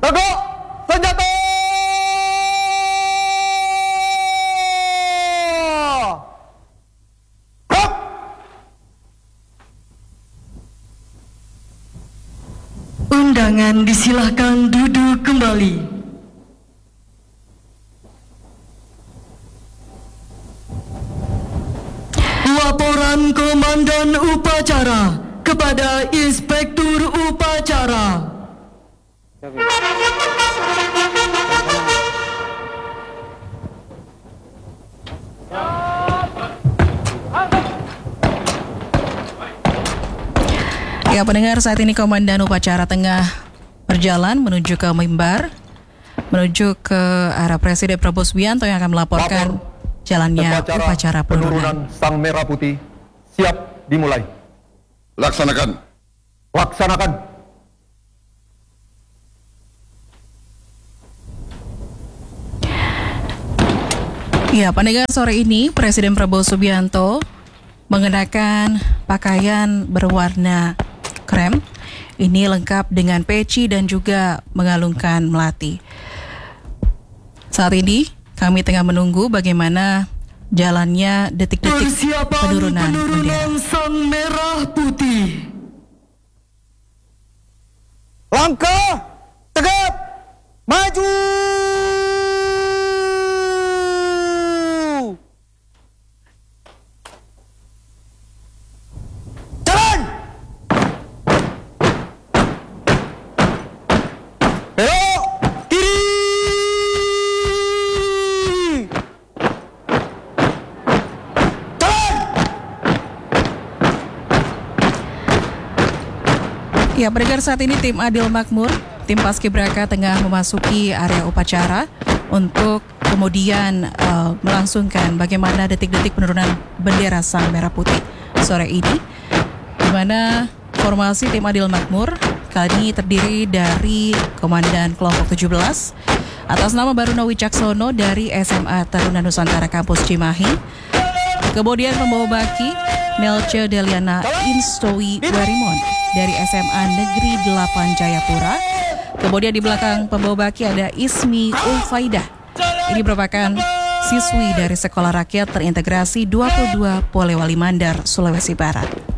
Tegak senjata! Hap! Undangan disilahkan duduk kembali. Laporan Komandan Upacara kepada Inspektur Upacara. Ya, pendengar, saat ini Komandan Upacara tengah berjalan menuju ke mimbar, menuju ke arah Presiden Prabowo Subianto yang akan melaporkan jalannya upacara penurunan Sang Merah Putih siap dimulai. Laksanakan. Laksanakan. Ya, pendengar, sore ini Presiden Prabowo Subianto mengenakan pakaian berwarna krem. Ini lengkap dengan peci dan juga mengalungkan melati. Saat ini kami tengah menunggu bagaimana jalannya detik-detik penurunan bendera. Sang Merah Putih. Langkah tegap maju. Jalan. Belok kiri. Jalan. Ya, pendengar, saat ini tim Adil Makmur, tim Paskibraka tengah memasuki area upacara untuk kemudian melangsungkan bagaimana detik-detik penurunan bendera Sang Merah Putih sore ini, di mana formasi tim Adil Makmur kali ini terdiri dari Komandan Kelompok 17 atas nama Baruno Wicaksono dari SMA Taruna Nusantara Kampus Cimahi, kemudian pembawa baki Nelce Deliana Instowi Warimon dari SMA Negeri 8 Jayapura. Kemudian di belakang pembawa baki ada Ismi Ulfaidah. Ini merupakan siswi dari Sekolah Rakyat Terintegrasi 22 Polewali Mandar, Sulawesi Barat.